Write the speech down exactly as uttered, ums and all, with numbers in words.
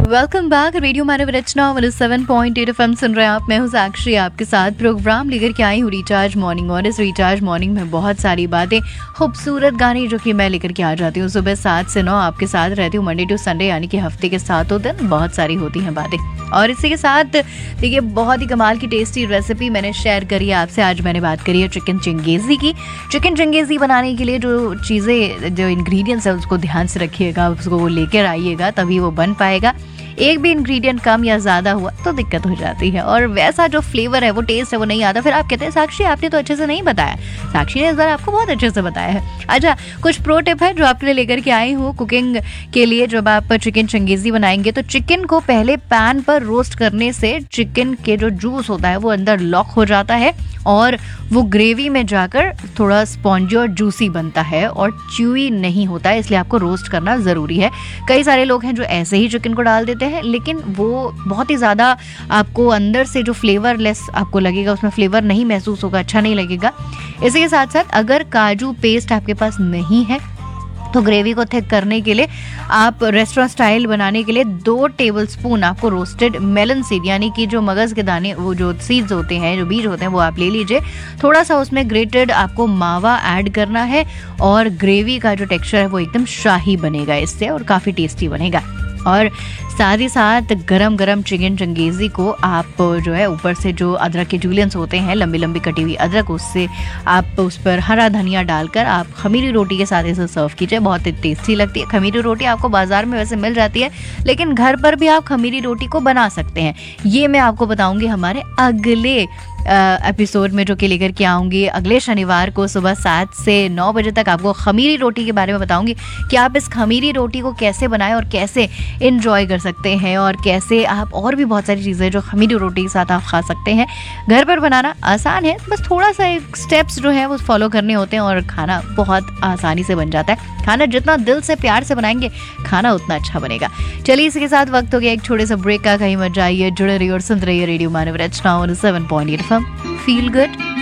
Welcome back. Radio मानव रचना one seven point eight FM सुन रहे हैं आप। मैं हूं साक्षी, आपके साथ प्रोग्राम लेकर के आई हूं रिचार्ज मॉर्निंग। और इस रिचार्ज मॉर्निंग में बहुत सारी बातें, खूबसूरत गाने जो कि मैं लेकर के आ जाती हूँ सुबह सात से नौ आपके साथ रहती हूँ, मंडे टू संडे, यानी कि हफ्ते के सातों दिन बहुत सारी होती हैं बातें। और इसी के साथ देखिए बहुत ही कमाल की टेस्टी रेसिपी मैंने शेयर करी है आपसे। आज मैंने बात करी है चिकन चिंगेज़ी की। चिकन चिंगेज़ी बनाने के लिए जो चीज़ें, जो इंग्रेडिएंट्स है उसको ध्यान से रखिएगा, उसको वो लेकर आइएगा तभी वो बन पाएगा। एक भी इंग्रेडिएंट कम या ज़्यादा हुआ तो दिक्कत हो जाती है, और वैसा जो फ्लेवर है, वो टेस्ट है, वो नहीं आता। फिर आप कहते हैं साक्षी आपने तो अच्छे से नहीं बताया। साक्षी ने इस बार आपको बहुत अच्छे से बताया है। अच्छा, कुछ प्रो टिप है जो आपके लिए लेकर के आई हूँ कुकिंग के लिए। जब आप चिकन चिंगेज़ी बनाएंगे तो चिकन को पहले पैन पर रोस्ट करने से चिकन के जो जूस होता है वो अंदर लॉक हो जाता है और वो ग्रेवी में जाकर थोड़ा स्पॉन्जी और जूसी बनता है और च्यूई नहीं होता है, इसलिए आपको रोस्ट करना ज़रूरी है। कई सारे लोग हैं जो ऐसे ही चिकन को डाल देते हैं, लेकिन वो बहुत ही ज़्यादा आपको अंदर से जो फ्लेवरलेस आपको लगेगा, उसमें फ्लेवर नहीं महसूस होगा, अच्छा नहीं लगेगा। इसी के साथ साथ अगर काजू पेस्ट आपके पास नहीं है तो ग्रेवी को थिक करने के लिए आप रेस्टोरेंट स्टाइल बनाने के लिए दो टेबलस्पून आपको रोस्टेड मेलन सीड, यानी कि जो मगज़ के दाने, वो जो सीड्स होते हैं, जो बीज होते हैं, वो आप ले लीजिए। थोड़ा सा उसमें ग्रेटेड आपको मावा ऐड करना है और ग्रेवी का जो टेक्सचर है वो एकदम शाही बनेगा इससे, और काफ़ी टेस्टी बनेगा। और साथ ही साथ गरम गरम चिकन चिंगेज़ी को आप जो है ऊपर से जो अदरक के जूलियंस होते हैं, लंबी लंबी कटी हुई अदरक, उससे आप उस पर हरा धनिया डालकर आप खमीरी रोटी के साथ इसे सर्व कीजिए। बहुत ही टेस्टी लगती है। खमीरी रोटी आपको बाजार में वैसे मिल जाती है, लेकिन घर पर भी आप खमीरी रोटी को बना सकते हैं। ये मैं आपको बताऊंगी हमारे अगले एपिसोड में, जो कि लेकर के आऊँगी अगले शनिवार को सुबह सात से नौ बजे तक। आपको खमीरी रोटी के बारे में बताऊंगी कि आप इस खमीरी रोटी को कैसे बनाएं और कैसे इंजॉय कर सकते हैं, और कैसे आप और भी बहुत सारी चीज़ें जो खमीरी रोटी के साथ आप खा सकते हैं। घर पर बनाना आसान है, बस थोड़ा सा एक स्टेप्स जो है वो फॉलो करने होते हैं और खाना बहुत आसानी से बन जाता है। खाना जितना दिल से प्यार से बनाएंगे, खाना उतना अच्छा बनेगा। चलिए, इसी के साथ वक्त हो गया एक छोटे से ब्रेक का। कहीं मत जाइए, जुड़े रहिए और सुनते रहिए रेडियो मानव रचना one seven point eight FM. Feel good.